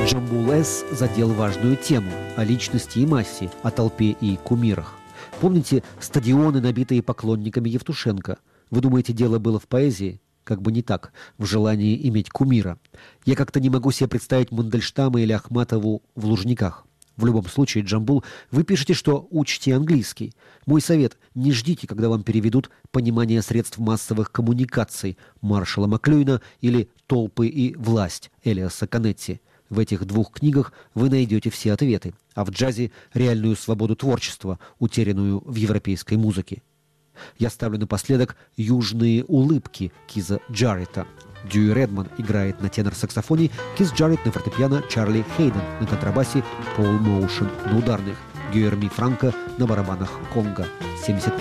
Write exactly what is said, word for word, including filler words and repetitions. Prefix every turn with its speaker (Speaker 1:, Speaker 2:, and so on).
Speaker 1: Джамбул С задел важную тему о личности и массе, о толпе и кумирах. Помните стадионы, набитые поклонниками Евтушенко? Вы думаете, дело было в поэзии? Как бы не так, в желании иметь кумира. Я как-то не могу себе представить Мандельштама или Ахматову в Лужниках. В любом случае, Джамбул, вы пишете, что учите английский. Мой совет – не ждите, когда вам переведут «Понимание средств массовых коммуникаций» Маршала Маклюина или «Толпы и власть» Элиаса Канетти. В этих двух книгах вы найдете все ответы, а в джазе – реальную свободу творчества, утерянную в европейской музыке. Я ставлю напоследок «Южные улыбки» Киза Джаррета. Дьюи Редман играет на тенор-саксофоне, Киз Джаррет на фортепиано, Чарли Хейден на контрабасе, Пол Моушен на ударных, Гюерми Франко на барабанах конга. семьдесят